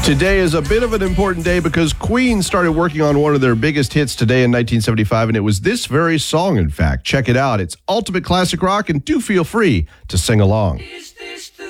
Today is a bit of an important day because Queen started working on one of their biggest hits today in 1975, and it was this very song, in fact. Check it out. It's ultimate classic rock, and do feel free to sing along. Is this the